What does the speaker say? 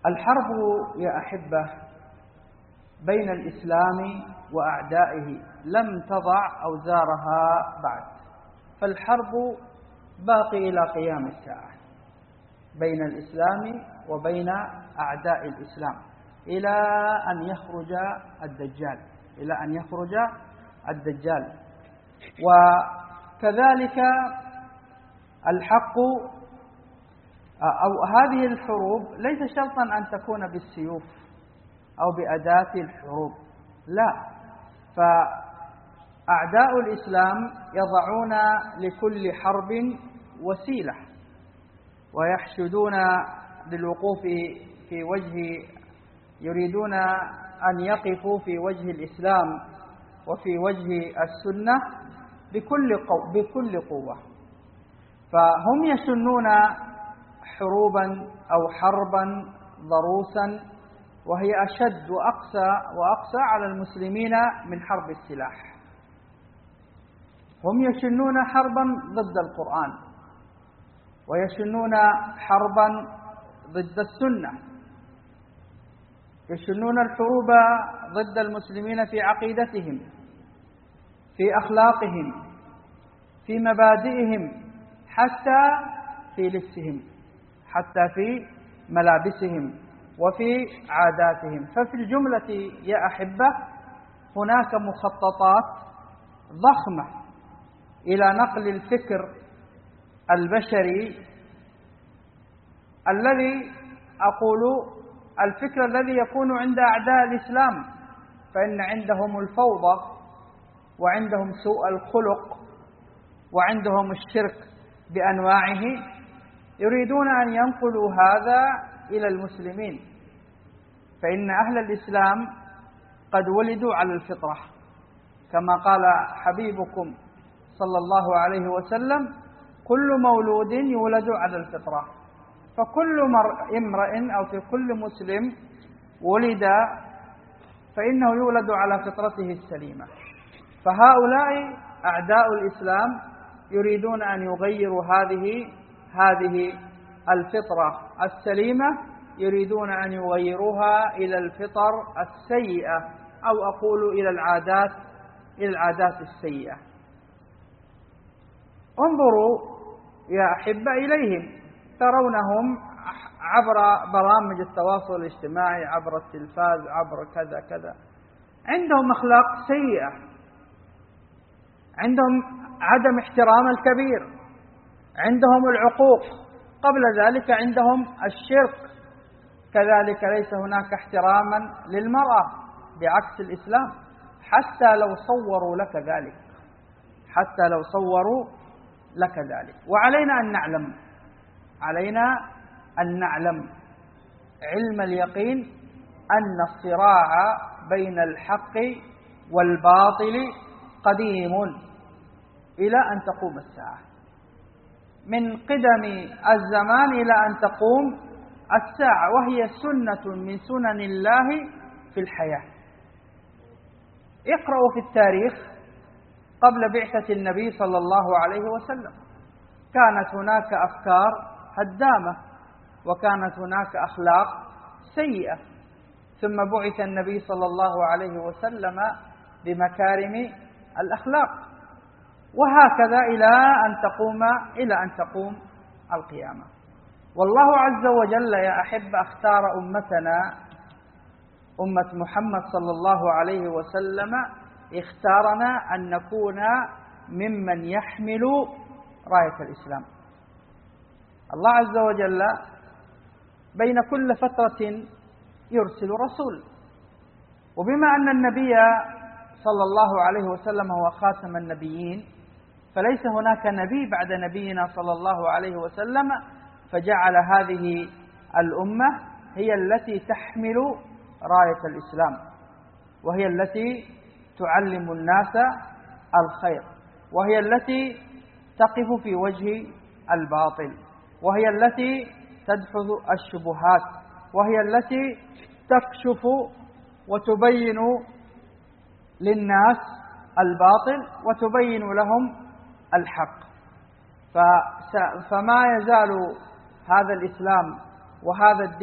الحرب يا أحبة بين الإسلام وأعدائه لم تضع أوزارها بعد، فالحرب باقي إلى قيام الساعة بين الإسلام وبين أعداء الإسلام إلى أن يخرج الدجال. وكذلك الحق أو هذه الحروب ليس شرطا أن تكون بالسيوف أو بأداة الحروب، لا، فأعداء الإسلام يضعون لكل حرب وسيلة ويحشدون للوقوف في وجه، يريدون أن يقفوا في وجه الإسلام وفي وجه السنة بكل قوة، فهم يسنون حروبا أو حربا ضروسا وهي أشد وأقسى على المسلمين من حرب السلاح. هم يشنون حربا ضد القرآن ويشنون حربا ضد السنة، يشنون الحروب ضد المسلمين في عقيدتهم، في أخلاقهم، في مبادئهم، حتى في لبسهم، حتى في ملابسهم وفي عاداتهم. ففي الجملة يا أحبة هناك مخططات ضخمة إلى نقل الفكر البشري الفكر الذي يكون عند أعداء الإسلام، فإن عندهم الفوضى وعندهم سوء الخلق وعندهم الشرك بأنواعه، يريدون أن ينقلوا هذا إلى المسلمين، فإن أهل الإسلام قد ولدوا على الفطرة كما قال حبيبكم صلى الله عليه وسلم: كل مولود يولد على الفطرة، فكل امرئ أو في كل مسلم ولد فإنه يولد على فطرته السليمة. فهؤلاء أعداء الإسلام يريدون أن يغيروا هذه الفطرة السليمة، يريدون أن يغيروها إلى الفطر السيئة، أو أقول إلى العادات السيئة. انظروا يا أحبة إليهم، ترونهم عبر برامج التواصل الاجتماعي، عبر التلفاز، عبر كذا كذا، عندهم أخلاق سيئة، عندهم عدم احترام الكبير، عندهم العقوق، قبل ذلك عندهم الشرك، كذلك ليس هناك احتراما للمرأة بعكس الإسلام، حتى لو صوروا لك ذلك. وعلينا أن نعلم علم اليقين أن الصراع بين الحق والباطل قديم إلى أن تقوم الساعة، من قدم الزمان إلى أن تقوم الساعة، وهي سنة من سنن الله في الحياة. اقرأوا في التاريخ قبل بعثة النبي صلى الله عليه وسلم، كانت هناك أفكار هدامة وكانت هناك أخلاق سيئة، ثم بعث النبي صلى الله عليه وسلم بمكارم الأخلاق، وهكذا إلى أن تقوم القيامة. والله عز وجل يا أحب اختار أمتنا، أمة محمد صلى الله عليه وسلم، اختارنا أن نكون ممن يحمل راية الإسلام. الله عز وجل بين كل فترة يرسل رسول، وبما أن النبي صلى الله عليه وسلم هو خاتم النبيين، فليس هناك نبي بعد نبينا صلى الله عليه وسلم، فجعل هذه الأمة هي التي تحمل راية الإسلام، وهي التي تعلم الناس الخير، وهي التي تقف في وجه الباطل، وهي التي تدحض الشبهات، وهي التي تكشف وتبين للناس الباطل وتبين لهم الحق. فما يزال هذا الإسلام وهذا الدين